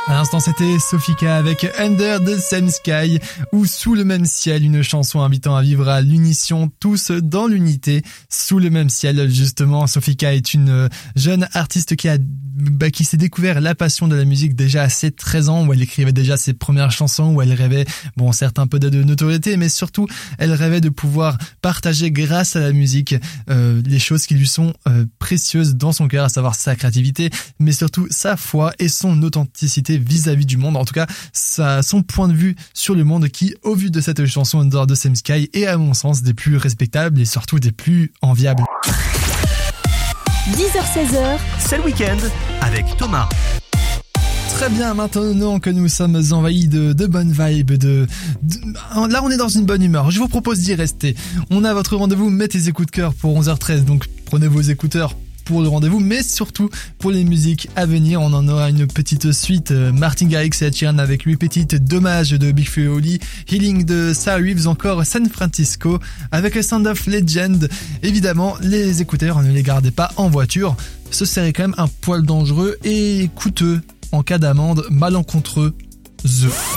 À l'instant, c'était Sofika avec Under the Same Sky ou Sous le même ciel, une chanson invitant à vivre à l'unisson, tous dans l'unité, sous le même ciel. Justement, Sofika est une jeune artiste qui s'est découvert la passion de la musique déjà à ses 13 ans, où elle écrivait déjà ses premières chansons, où elle rêvait, certes un peu de notoriété, mais surtout, elle rêvait de pouvoir partager grâce à la musique les choses qui lui sont précieuses dans son cœur, à savoir sa créativité, mais surtout sa foi et son authenticité vis-à-vis du monde, en tout cas son point de vue sur le monde qui, au vu de cette chanson Under the Same Sky, est à mon sens des plus respectables et surtout des plus enviables. 10h-16h, c'est le week-end avec Thomas. Très bien, maintenant que nous sommes envahis de bonnes vibes, là on est dans une bonne humeur, je vous propose d'y rester. On a votre rendez-vous, mettez tes coups de cœur pour 11h13, donc prenez vos écouteurs pour le rendez-vous, mais surtout pour les musiques à venir. On en aura une petite suite, Martin Garrix et Ed Sheeran avec 8 petites, Dommage de Big Flo et Oli, Healing de Sarah Reeves, encore San Francisco avec le Sound of Legend. Évidemment, les écouteurs, ne les gardez pas en voiture, ce serait quand même un poil dangereux et coûteux en cas d'amende malencontreuse.